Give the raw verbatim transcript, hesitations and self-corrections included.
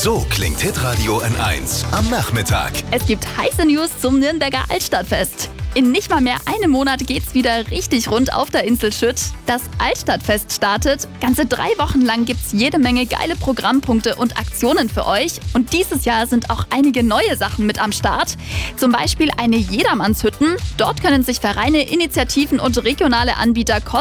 So klingt Hitradio N eins am Nachmittag. Es gibt heiße News zum Nürnberger Altstadtfest. In nicht mal mehr einem Monat geht's wieder richtig rund auf der Insel Schütt. Das Altstadtfest startet. Ganze drei Wochen lang gibt's jede Menge geile Programmpunkte und Aktionen für euch. Und dieses Jahr sind auch einige neue Sachen mit am Start. Zum Beispiel eine Jedermannshütten. Dort können sich Vereine, Initiativen und regionale Anbieter